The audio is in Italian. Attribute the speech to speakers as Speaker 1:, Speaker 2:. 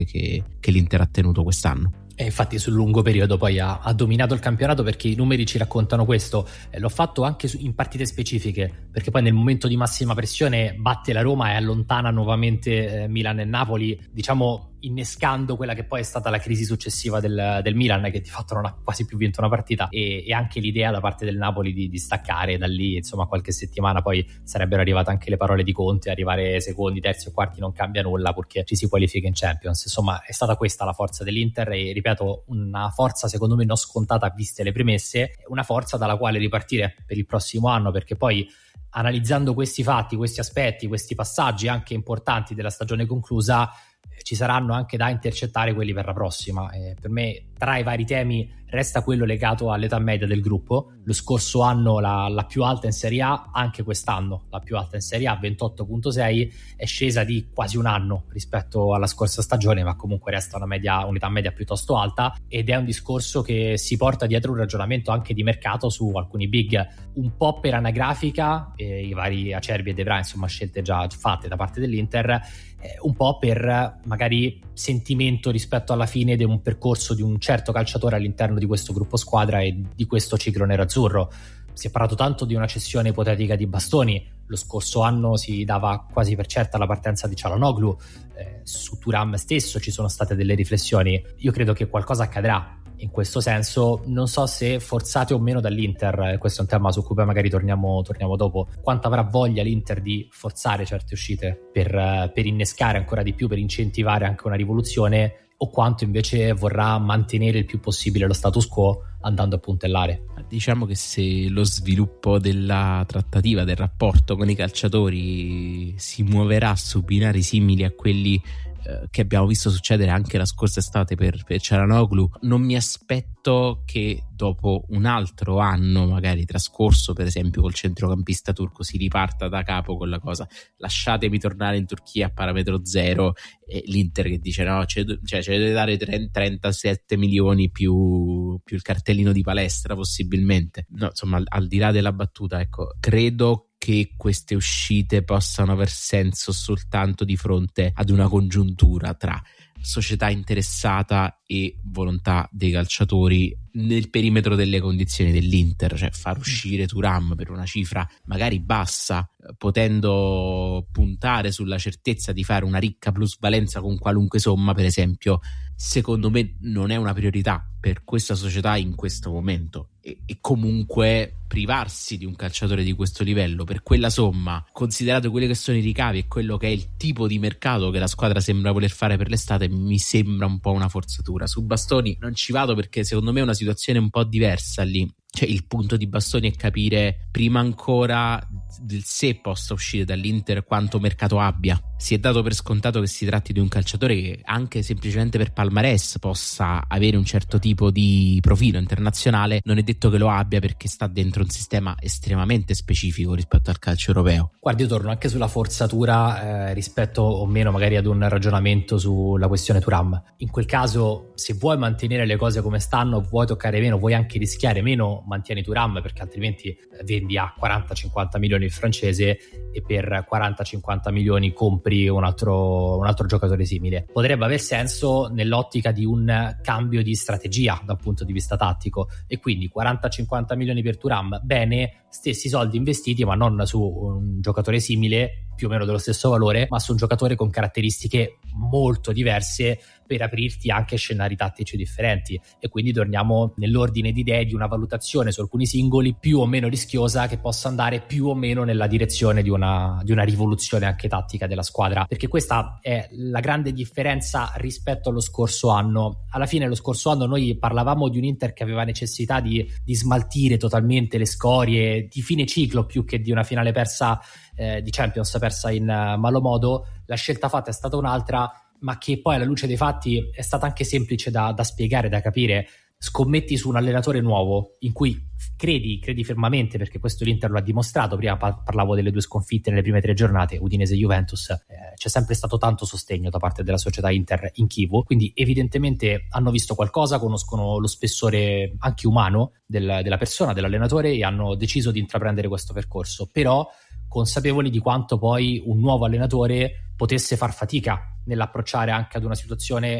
Speaker 1: che l'Inter ha tenuto quest'anno.
Speaker 2: E infatti sul lungo periodo poi ha dominato il campionato, perché i numeri ci raccontano questo. L'ho fatto anche in partite specifiche, perché poi nel momento di massima pressione batte la Roma e allontana nuovamente Milan e Napoli, diciamo innescando quella che poi è stata la crisi successiva del Milan, che di fatto non ha quasi più vinto una partita, e anche l'idea da parte del Napoli di staccare da lì. Insomma, qualche settimana poi sarebbero arrivate anche le parole di Conte: arrivare secondi, terzi o quarti non cambia nulla purché ci si qualifica in Champions. Insomma, è stata questa la forza dell'Inter, e ripeto, una forza secondo me non scontata viste le premesse, una forza dalla quale ripartire per il prossimo anno, perché poi analizzando questi fatti, questi aspetti, questi passaggi anche importanti della stagione conclusa, ci saranno anche da intercettare quelli per la prossima. Per me tra i vari temi resta quello legato all'età media del gruppo. Lo scorso anno la più alta in Serie A, anche quest'anno la più alta in Serie A, 28.6, è scesa di quasi un anno rispetto alla scorsa stagione, ma comunque resta un'età media piuttosto alta, ed è un discorso che si porta dietro un ragionamento anche di mercato su alcuni big, un po' per anagrafica, i vari Acerbi e De Vrij, insomma scelte già fatte da parte dell'Inter, un po' per magari sentimento rispetto alla fine di un percorso di un certo calciatore all'interno di questo gruppo squadra e di questo ciclo nerazzurro. Si è parlato tanto di una cessione ipotetica di Bastoni, lo scorso anno si dava quasi per certa la partenza di Çalhanoğlu, su Thuram stesso ci sono state delle riflessioni. Io credo che qualcosa accadrà in questo senso, non so se forzate o meno dall'Inter, questo è un tema su cui poi magari torniamo dopo. Quanto avrà voglia l'Inter di forzare certe uscite per innescare ancora di più, per incentivare anche una rivoluzione, o quanto invece vorrà mantenere il più possibile lo status quo andando a puntellare.
Speaker 1: Diciamo che se lo sviluppo della trattativa, del rapporto con i calciatori si muoverà su binari simili a quelli che abbiamo visto succedere anche la scorsa estate per Çalhanoğlu, non mi aspetto che dopo un altro anno magari trascorso per esempio col centrocampista turco si riparta da capo con la cosa lasciatemi tornare in Turchia a parametro zero, e l'Inter che dice no, ci deve dare 37 milioni più il cartellino di palestra possibilmente. No, insomma, al di là della battuta, ecco, credo che queste uscite possano aver senso soltanto di fronte ad una congiuntura tra società interessata e volontà dei calciatori nel perimetro delle condizioni dell'Inter, cioè far uscire Thuram per una cifra magari bassa, potendo puntare sulla certezza di fare una ricca plusvalenza con qualunque somma, per esempio, secondo me non è una priorità per questa società in questo momento, e comunque privarsi di un calciatore di questo livello per quella somma, considerato quelli che sono i ricavi e quello che è il tipo di mercato che la squadra sembra voler fare per l'estate, mi sembra un po' una forzatura. Su Bastoni non ci vado perché secondo me è una situazione un po' diversa lì. Cioè il punto di Bastoni è capire prima ancora del se possa uscire dall'Inter quanto mercato abbia. Si è dato per scontato che si tratti di un calciatore che anche semplicemente per palmarès possa avere un certo tipo di profilo internazionale. Non è detto che lo abbia perché sta dentro un sistema estremamente specifico rispetto al calcio europeo.
Speaker 2: Guardi, io torno anche sulla forzatura rispetto o meno magari ad un ragionamento sulla questione Thuram. In quel caso, se vuoi mantenere le cose come stanno, vuoi toccare meno, vuoi anche rischiare meno, mantieni Thuram, perché altrimenti vendi a 40-50 milioni il francese e per 40-50 milioni compri un altro giocatore simile. Potrebbe aver senso nell'ottica di un cambio di strategia da un punto di vista tattico, e quindi 40-50 milioni per Thuram, bene, stessi soldi investiti ma non su un giocatore simile più o meno dello stesso valore, ma su un giocatore con caratteristiche molto diverse per aprirti anche scenari tattici differenti. E quindi torniamo nell'ordine di idee di una valutazione su alcuni singoli più o meno rischiosa, che possa andare più o meno nella direzione di una rivoluzione anche tattica della squadra, perché questa è la grande differenza rispetto allo scorso anno. Alla fine lo scorso anno noi parlavamo di un Inter che aveva necessità di smaltire totalmente le scorie di fine ciclo più che di una finale persa di Champions, persa in malo modo. La scelta fatta è stata un'altra, ma che poi alla luce dei fatti è stata anche semplice da spiegare, da capire. Scommetti su un allenatore nuovo in cui credi fermamente, perché questo l'Inter lo ha dimostrato. Prima parlavo delle 2 sconfitte nelle prime 3 giornate, Udinese e Juventus, c'è sempre stato tanto sostegno da parte della società Inter in Chievo, quindi evidentemente hanno visto qualcosa, conoscono lo spessore anche umano della persona, dell'allenatore, e hanno deciso di intraprendere questo percorso. Però consapevoli di quanto poi un nuovo allenatore potesse far fatica nell'approcciare anche ad una situazione